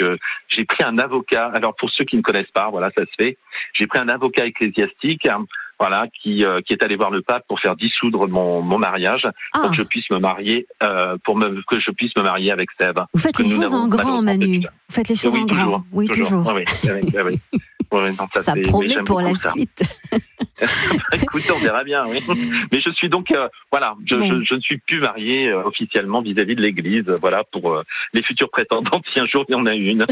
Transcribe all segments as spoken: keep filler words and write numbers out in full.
euh, j'ai pris un avocat. Alors pour ceux qui ne connaissent pas, voilà, ça se fait. J'ai pris un avocat ecclésiastique, hein, voilà, qui euh, qui est allé voir le pape pour faire dissoudre mon mon mariage, Ah. pour que je puisse me marier, euh, pour me que je puisse me marier avec Seb. Vous faites les choses en grand, Manu. Vous faites les choses oui, en toujours, grand. Oui, toujours. toujours. Oui, oui, oui, oui. Oui, non, ça, ça c'est, promet pour la ça. suite. Écoutez, on verra bien, oui. Mais je suis donc, euh, voilà, je, bon. je, je ne suis plus marié euh, officiellement vis-à-vis de l'Église, voilà, pour euh, les futures prétendantes, si un jour il y en a une.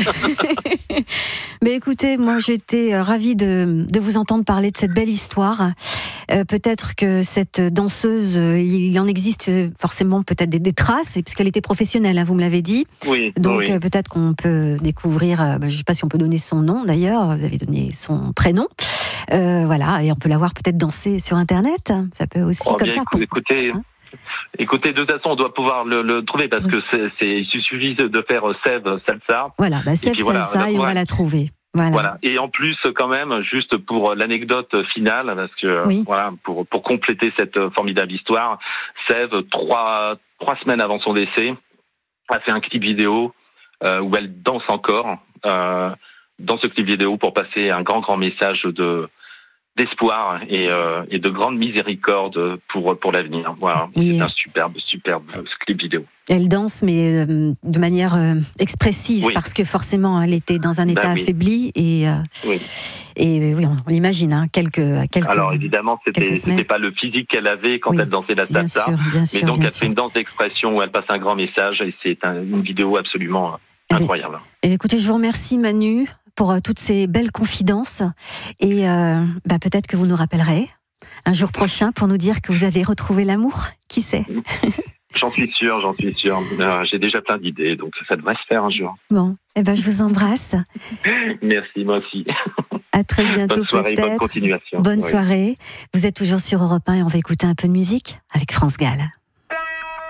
Mais écoutez, moi j'étais euh, ravie de, de vous entendre parler de cette belle histoire. Euh, peut-être que cette danseuse, euh, il en existe forcément peut-être des, des traces, puisqu'elle était professionnelle, hein, vous me l'avez dit. Oui. Donc oui. Euh, peut-être qu'on peut découvrir, euh, bah, je ne sais pas si on peut donner son nom d'ailleurs, vous avez donné son prénom. Euh, voilà, et on peut la voir peut-être danser sur Internet. Ça peut aussi oh, comme bien, ça. Écoute, écoutez, hein écoutez, de toute façon, on doit pouvoir le, le trouver parce que c'est, c'est, il suffit de faire Sève Salsa. Voilà, bah, Sève Salsa, voilà, et on va la trouver. Voilà. voilà. Et en plus, quand même, juste pour l'anecdote finale, parce que oui. voilà, pour pour compléter cette formidable histoire, Sève, trois trois semaines avant son décès, a fait un clip vidéo euh, où elle danse encore euh, dans ce clip vidéo pour passer un grand grand message de d'espoir et, euh, et de grande miséricorde pour pour l'avenir. Voilà, oui. C'est un superbe superbe clip vidéo. Elle danse, mais euh, de manière euh, expressive, oui. parce que forcément, elle était dans un état ben oui. affaibli et euh, oui. et oui, on, on l'imagine, hein, quelques quelques. Alors évidemment, c'était c'était pas le physique qu'elle avait quand oui. elle dansait la salsa, bien sûr, bien sûr, mais donc bien elle sûr. fait une danse d'expression où elle passe un grand message et c'est un, une vidéo absolument eh incroyable. Eh écoutez, je vous remercie, Manu, pour euh, toutes ces belles confidences et euh, bah, peut-être que vous nous rappellerez un jour prochain pour nous dire que vous avez retrouvé l'amour. Qui sait? J'en suis sûr, j'en suis sûr. Euh, j'ai déjà plein d'idées, donc ça devrait se faire un jour. Bon, eh ben je vous embrasse. Merci, moi aussi. À très bientôt. Bonne soirée, peut-être. Bonne continuation. Bonne oui. soirée. Vous êtes toujours sur Europe un et on va écouter un peu de musique avec France Gall.